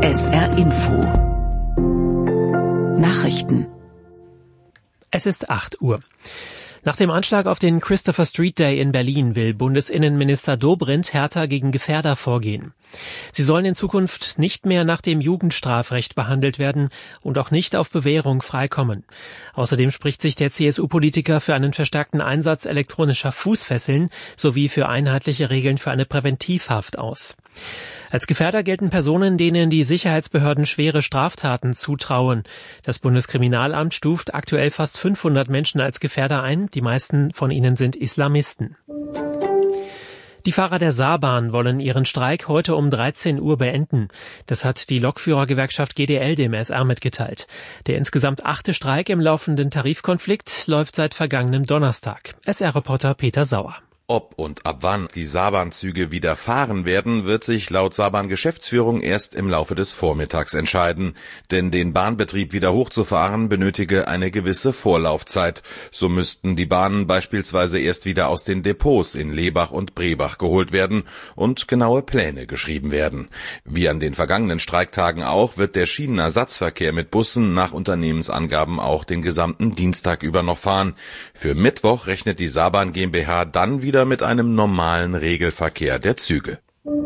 SR Info Nachrichten. Es ist 8 Uhr. Nach dem Anschlag auf den Christopher Street Day in Berlin will Bundesinnenminister Dobrindt härter gegen Gefährder vorgehen. Sie sollen in Zukunft nicht mehr nach dem Jugendstrafrecht behandelt werden und auch nicht auf Bewährung freikommen. Außerdem spricht sich der CSU-Politiker für einen verstärkten Einsatz elektronischer Fußfesseln sowie für einheitliche Regeln für eine Präventivhaft aus. Als Gefährder gelten Personen, denen die Sicherheitsbehörden schwere Straftaten zutrauen. Das Bundeskriminalamt stuft aktuell fast 500 Menschen als Gefährder ein. Die meisten von ihnen sind Islamisten. Die Fahrer der Saarbahn wollen ihren Streik heute um 13 Uhr beenden. Das hat die Lokführergewerkschaft GDL dem SR mitgeteilt. Der insgesamt 8. Streik im laufenden Tarifkonflikt läuft seit vergangenem Donnerstag. SR-Reporter Peter Sauer. Ob und ab wann die Saarbahn-Züge wieder fahren werden, wird sich laut Saarbahn-Geschäftsführung erst im Laufe des Vormittags entscheiden. Denn den Bahnbetrieb wieder hochzufahren benötige eine gewisse Vorlaufzeit. So müssten die Bahnen beispielsweise erst wieder aus den Depots in Lebach und Brebach geholt werden und genaue Pläne geschrieben werden. Wie an den vergangenen Streiktagen auch, wird der Schienenersatzverkehr mit Bussen nach Unternehmensangaben auch den gesamten Dienstag über noch fahren. Für Mittwoch rechnet die Saarbahn GmbH dann wieder mit einem normalen Regelverkehr der Züge.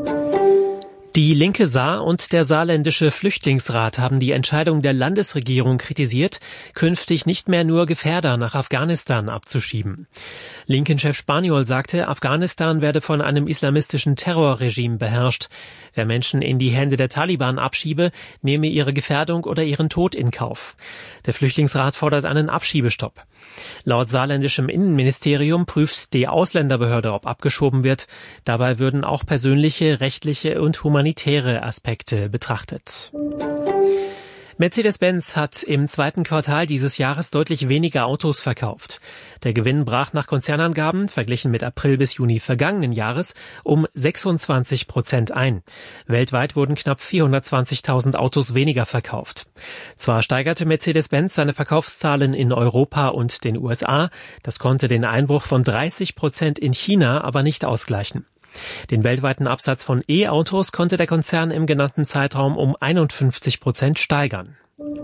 Die Linke Saar und der Saarländische Flüchtlingsrat haben die Entscheidung der Landesregierung kritisiert, künftig nicht mehr nur Gefährder nach Afghanistan abzuschieben. Linken-Chef Spaniol sagte, Afghanistan werde von einem islamistischen Terrorregime beherrscht. Wer Menschen in die Hände der Taliban abschiebe, nehme ihre Gefährdung oder ihren Tod in Kauf. Der Flüchtlingsrat fordert einen Abschiebestopp. Laut saarländischem Innenministerium prüft die Ausländerbehörde, ob abgeschoben wird. Dabei würden auch persönliche, rechtliche und humanitäre Aspekte betrachtet. Mercedes-Benz hat im zweiten Quartal dieses Jahres deutlich weniger Autos verkauft. Der Gewinn brach nach Konzernangaben, verglichen mit April bis Juni vergangenen Jahres, um 26% ein. Weltweit wurden knapp 420.000 Autos weniger verkauft. Zwar steigerte Mercedes-Benz seine Verkaufszahlen in Europa und den USA, das konnte den Einbruch von 30% in China aber nicht ausgleichen. Den weltweiten Absatz von E-Autos konnte der Konzern im genannten Zeitraum um 51% steigern.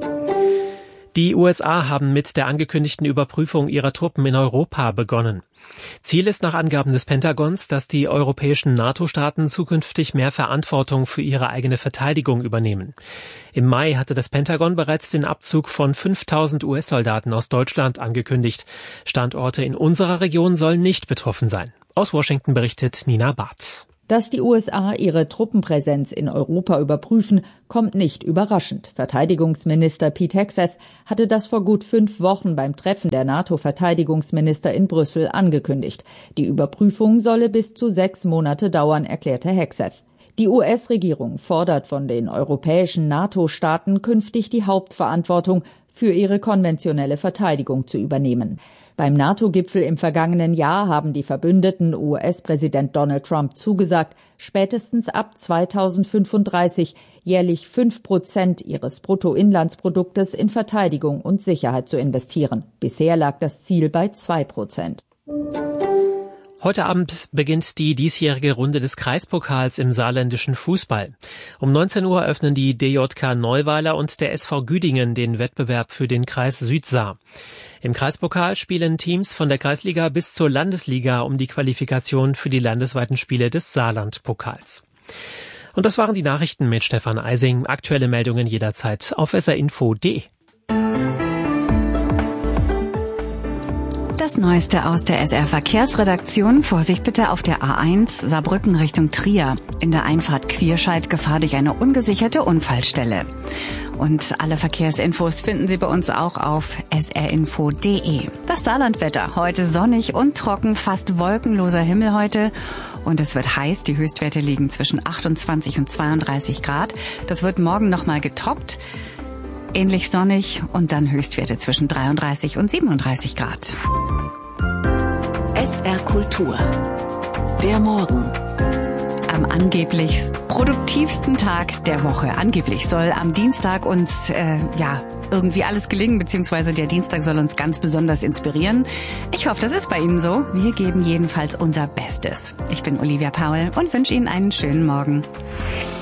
Die USA haben mit der angekündigten Überprüfung ihrer Truppen in Europa begonnen. Ziel ist nach Angaben des Pentagons, dass die europäischen NATO-Staaten zukünftig mehr Verantwortung für ihre eigene Verteidigung übernehmen. Im Mai hatte das Pentagon bereits den Abzug von 5.000 US-Soldaten aus Deutschland angekündigt. Standorte in unserer Region sollen nicht betroffen sein. Aus Washington berichtet Nina Barth. Dass die USA ihre Truppenpräsenz in Europa überprüfen, kommt nicht überraschend. Verteidigungsminister Pete Hegseth hatte das vor gut 5 Wochen beim Treffen der NATO-Verteidigungsminister in Brüssel angekündigt. Die Überprüfung solle bis zu 6 Monate dauern, erklärte Hegseth. Die US-Regierung fordert von den europäischen NATO-Staaten künftig die Hauptverantwortung für ihre konventionelle Verteidigung zu übernehmen. Beim NATO-Gipfel im vergangenen Jahr haben die Verbündeten US-Präsident Donald Trump zugesagt, spätestens ab 2035 jährlich 5% ihres Bruttoinlandsproduktes in Verteidigung und Sicherheit zu investieren. Bisher lag das Ziel bei 2%. Heute Abend beginnt die diesjährige Runde des Kreispokals im saarländischen Fußball. Um 19 Uhr öffnen die DJK Neuweiler und der SV Güdingen den Wettbewerb für den Kreis Südsaar. Im Kreispokal spielen Teams von der Kreisliga bis zur Landesliga um die Qualifikation für die landesweiten Spiele des Saarland-Pokals. Und das waren die Nachrichten mit Stefan Eising. Aktuelle Meldungen jederzeit auf srinfo.de. Das Neueste aus der SR-Verkehrsredaktion. Vorsicht bitte auf der A1 Saarbrücken Richtung Trier. In der Einfahrt Quierscheid Gefahr durch eine ungesicherte Unfallstelle. Und alle Verkehrsinfos finden Sie bei uns auch auf srinfo.de. Das Saarlandwetter. Heute sonnig und trocken, fast wolkenloser Himmel heute. Und es wird heiß. Die Höchstwerte liegen zwischen 28 und 32 Grad. Das wird morgen nochmal getoppt. Ähnlich sonnig und dann Höchstwerte zwischen 33 und 37 Grad. SR Kultur. Der Morgen. Am angeblich produktivsten Tag der Woche. Angeblich soll am Dienstag uns irgendwie alles gelingen, beziehungsweise der Dienstag soll uns ganz besonders inspirieren. Ich hoffe, das ist bei Ihnen so. Wir geben jedenfalls unser Bestes. Ich bin Olivia Paul und wünsche Ihnen einen schönen Morgen.